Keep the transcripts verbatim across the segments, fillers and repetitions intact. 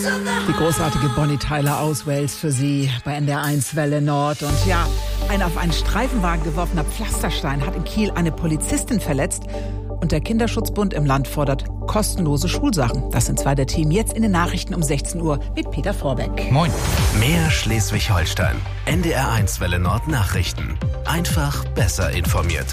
Die großartige Bonnie Tyler aus Wales für Sie bei N D R eins Welle Nord. Und ja, ein auf einen Streifenwagen geworfener Pflasterstein hat in Kiel eine Polizistin verletzt. Und der Kinderschutzbund im Land fordert kostenlose Schulsachen. Das sind zwei der Themen jetzt in den Nachrichten um sechzehn Uhr mit Peter Vorbeck. Moin. Mehr Schleswig-Holstein. N D R eins Welle Nord Nachrichten. Einfach besser informiert.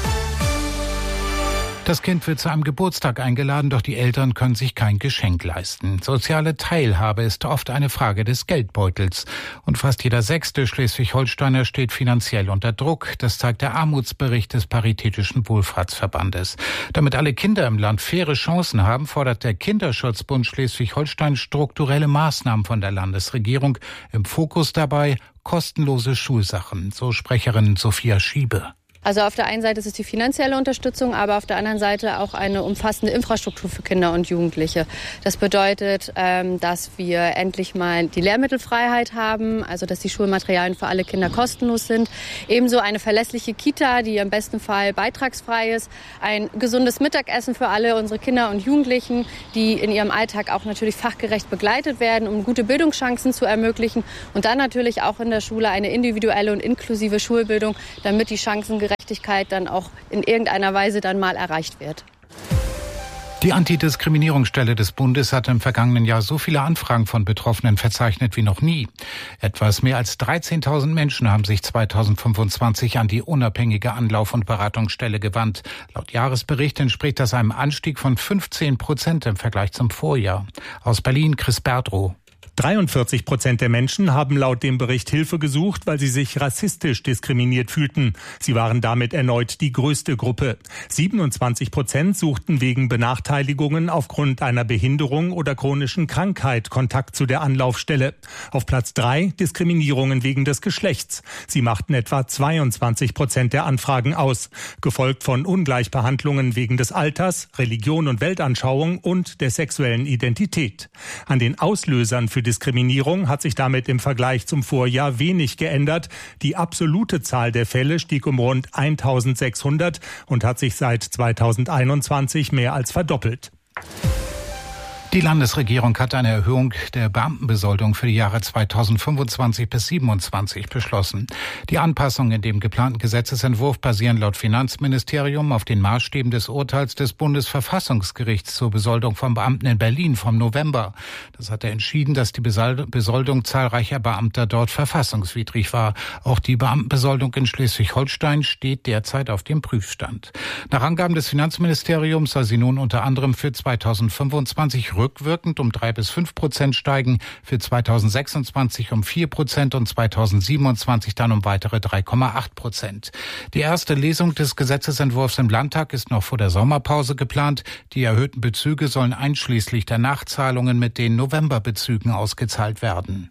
Das Kind wird zu einem Geburtstag eingeladen, doch die Eltern können sich kein Geschenk leisten. Soziale Teilhabe ist oft eine Frage des Geldbeutels. Und fast jeder sechste Schleswig-Holsteiner steht finanziell unter Druck. Das zeigt der Armutsbericht des Paritätischen Wohlfahrtsverbandes. Damit alle Kinder im Land faire Chancen haben, fordert der Kinderschutzbund Schleswig-Holstein strukturelle Maßnahmen von der Landesregierung. Im Fokus dabei kostenlose Schulsachen. So Sprecherin Sophia Schiebe. Also auf der einen Seite ist es die finanzielle Unterstützung, aber auf der anderen Seite auch eine umfassende Infrastruktur für Kinder und Jugendliche. Das bedeutet, dass wir endlich mal die Lehrmittelfreiheit haben, also dass die Schulmaterialien für alle Kinder kostenlos sind. Ebenso eine verlässliche Kita, die im besten Fall beitragsfrei ist. Ein gesundes Mittagessen für alle unsere Kinder und Jugendlichen, die in ihrem Alltag auch natürlich fachgerecht begleitet werden, um gute Bildungschancen zu ermöglichen. Und dann natürlich auch in der Schule eine individuelle und inklusive Schulbildung, damit die Chancengerechtigkeit dann auch in irgendeiner Weise dann mal erreicht wird. Die Antidiskriminierungsstelle des Bundes hat im vergangenen Jahr so viele Anfragen von Betroffenen verzeichnet wie noch nie. Etwas mehr als dreizehntausend Menschen haben sich zweitausendfünfundzwanzig an die unabhängige Anlauf- und Beratungsstelle gewandt. Laut Jahresbericht entspricht das einem Anstieg von fünfzehn Prozent im Vergleich zum Vorjahr. Aus Berlin Chris Berdrow. dreiundvierzig Prozent der Menschen haben laut dem Bericht Hilfe gesucht, weil sie sich rassistisch diskriminiert fühlten. Sie waren damit erneut die größte Gruppe. siebenundzwanzig Prozent suchten wegen Benachteiligungen aufgrund einer Behinderung oder chronischen Krankheit Kontakt zu der Anlaufstelle. Auf Platz drei Diskriminierungen wegen des Geschlechts. Sie machten etwa zweiundzwanzig Prozent der Anfragen aus, gefolgt von Ungleichbehandlungen wegen des Alters, Religion und Weltanschauung und der sexuellen Identität. An den Auslösern für Diskriminierung hat sich damit im Vergleich zum Vorjahr wenig geändert. Die absolute Zahl der Fälle stieg um rund eintausendsechshundert und hat sich seit zweitausendeinundzwanzig mehr als verdoppelt. Die Landesregierung hat eine Erhöhung der Beamtenbesoldung für die Jahre zweitausendfünfundzwanzig bis siebenundzwanzig beschlossen. Die Anpassungen in dem geplanten Gesetzesentwurf basieren laut Finanzministerium auf den Maßstäben des Urteils des Bundesverfassungsgerichts zur Besoldung von Beamten in Berlin vom November. Das hat er entschieden, dass die Besoldung zahlreicher Beamter dort verfassungswidrig war. Auch die Beamtenbesoldung in Schleswig-Holstein steht derzeit auf dem Prüfstand. Nach Angaben des Finanzministeriums soll sie nun unter anderem für zweitausendfünfundzwanzig rückwirkend um drei bis fünf Prozent steigen, für zweitausendsechsundzwanzig um vier Prozent und zweitausendsiebenundzwanzig dann um weitere drei Komma acht Prozent. Die erste Lesung des Gesetzesentwurfs im Landtag ist noch vor der Sommerpause geplant. Die erhöhten Bezüge sollen einschließlich der Nachzahlungen mit den Novemberbezügen ausgezahlt werden.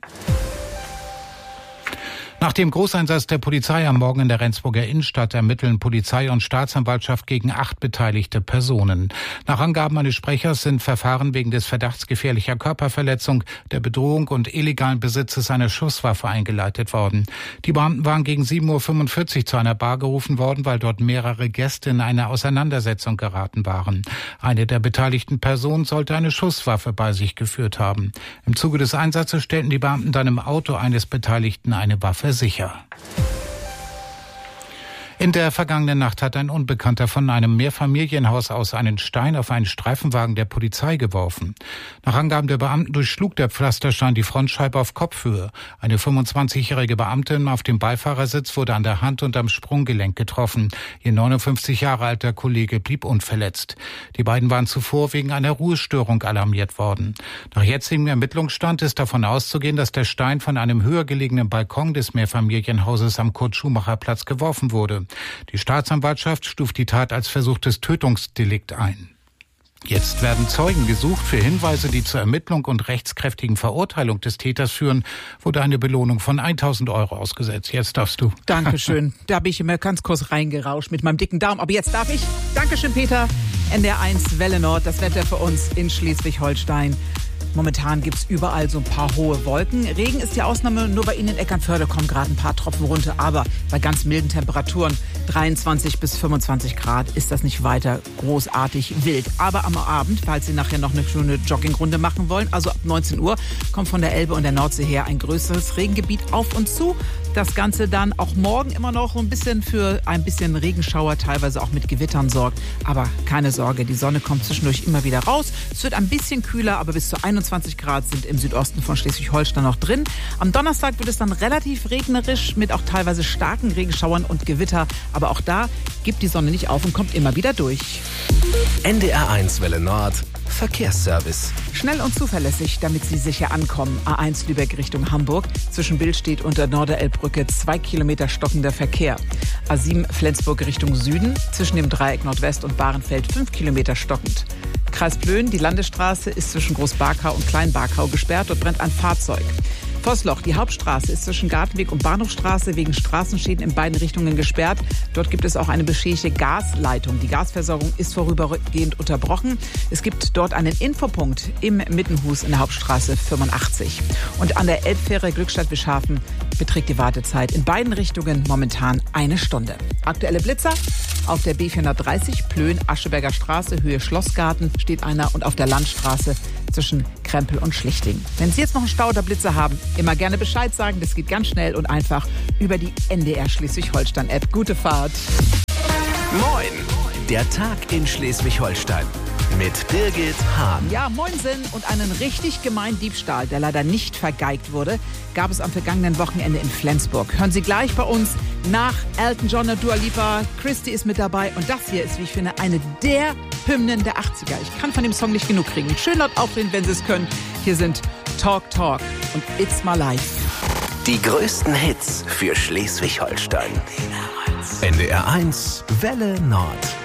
Nach dem Großeinsatz der Polizei am Morgen in der Rendsburger Innenstadt ermitteln Polizei und Staatsanwaltschaft gegen acht beteiligte Personen. Nach Angaben eines Sprechers sind Verfahren wegen des Verdachts gefährlicher Körperverletzung, der Bedrohung und illegalen Besitzes einer Schusswaffe eingeleitet worden. Die Beamten waren gegen sieben Uhr fünfundvierzig zu einer Bar gerufen worden, weil dort mehrere Gäste in eine Auseinandersetzung geraten waren. Eine der beteiligten Personen sollte eine Schusswaffe bei sich geführt haben. Im Zuge des Einsatzes stellten die Beamten dann im Auto eines Beteiligten eine Waffe sicher. In der vergangenen Nacht hat ein Unbekannter von einem Mehrfamilienhaus aus einen Stein auf einen Streifenwagen der Polizei geworfen. Nach Angaben der Beamten durchschlug der Pflasterstein die Frontscheibe auf Kopfhöhe. Eine fünfundzwanzigjährige Beamtin auf dem Beifahrersitz wurde an der Hand und am Sprunggelenk getroffen. Ihr neunundfünfzig Jahre alter Kollege blieb unverletzt. Die beiden waren zuvor wegen einer Ruhestörung alarmiert worden. Nach jetzigem Ermittlungsstand ist davon auszugehen, dass der Stein von einem höher gelegenen Balkon des Mehrfamilienhauses am Kurt-Schumacher-Platz geworfen wurde. Die Staatsanwaltschaft stuft die Tat als versuchtes Tötungsdelikt ein. Jetzt werden Zeugen gesucht. Für Hinweise, die zur Ermittlung und rechtskräftigen Verurteilung des Täters führen, wurde eine Belohnung von tausend Euro ausgesetzt. Jetzt darfst du. Dankeschön. Da bin ich immer ganz kurz reingerauscht mit meinem dicken Daumen. Aber jetzt darf ich. Dankeschön, Peter. N D R eins Welle Nord, das Wetter für uns in Schleswig-Holstein. Momentan gibt es überall so ein paar hohe Wolken. Regen ist die Ausnahme, nur bei Ihnen in Eckernförde kommen gerade ein paar Tropfen runter. Aber bei ganz milden Temperaturen, dreiundzwanzig bis fünfundzwanzig Grad, ist das nicht weiter großartig wild. Aber am Abend, falls Sie nachher noch eine schöne Joggingrunde machen wollen, also ab neunzehn Uhr, kommt von der Elbe und der Nordsee her ein größeres Regengebiet auf uns zu. Das Ganze dann auch morgen immer noch ein bisschen für ein bisschen Regenschauer, teilweise auch mit Gewittern sorgt. Aber keine Sorge, die Sonne kommt zwischendurch immer wieder raus. Es wird ein bisschen kühler, aber bis zu einundzwanzig Grad sind im Südosten von Schleswig-Holstein noch drin. Am Donnerstag wird es dann relativ regnerisch mit auch teilweise starken Regenschauern und Gewitter. Aber auch da gibt die Sonne nicht auf und kommt immer wieder durch. N D R eins Welle Nord Verkehrsservice. Schnell und zuverlässig, damit Sie sicher ankommen. A eins Lübeck Richtung Hamburg. Zwischen Billstedt und der Norderelbbrücke zwei Kilometer stockender Verkehr. A sieben Flensburg Richtung Süden. Zwischen dem Dreieck Nordwest und Bahrenfeld fünf Kilometer stockend. Kreis Plön, die Landesstraße ist zwischen Großbarkau und Kleinbarkau gesperrt. Dort brennt ein Fahrzeug. Vossloch, die Hauptstraße ist zwischen Gartenweg und Bahnhofstraße wegen Straßenschäden in beiden Richtungen gesperrt. Dort gibt es auch eine beschädigte Gasleitung. Die Gasversorgung ist vorübergehend unterbrochen. Es gibt dort einen Infopunkt im Mittenhus in der Hauptstraße fünfundachtzig. Und an der Elbfähre Glückstadt-Wischhafen beträgt die Wartezeit in beiden Richtungen momentan eine Stunde. Aktuelle Blitzer. Auf der B vierhundertdreißig Plön-Ascheberger Straße, Höhe Schlossgarten, steht einer und auf der Landstraße zwischen Krempel und Schlichting. Wenn Sie jetzt noch einen Stau oder Blitzer haben, immer gerne Bescheid sagen. Das geht ganz schnell und einfach über die N D R Schleswig-Holstein-App. Gute Fahrt. Moin, der Tag in Schleswig-Holstein mit Birgit Hahn. Ja, moinsen. Und einen richtig gemeinen Diebstahl, der leider nicht vergeigt wurde, gab es am vergangenen Wochenende in Flensburg. Hören Sie gleich bei uns nach Elton John und Dua Lipa. Christy ist mit dabei und das hier ist, wie ich finde, eine der Hymnen der achtziger. Ich kann von dem Song nicht genug kriegen. Schön laut aufdrehen, wenn Sie es können. Hier sind Talk Talk und It's My Life. Die größten Hits für Schleswig-Holstein. N D R eins Welle Nord.